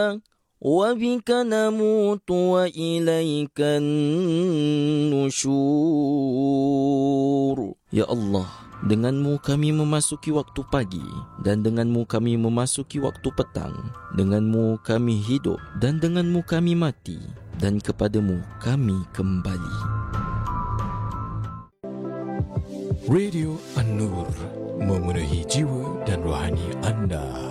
وبك نموت وإليك النشور. Ya Allah, denganmu kami memasuki waktu pagi dan denganmu kami memasuki waktu petang. Denganmu kami hidup dan denganmu kami mati, dan kepadamu kami kembali. Radio An-Nur, memenuhi jiwa dan rohani anda.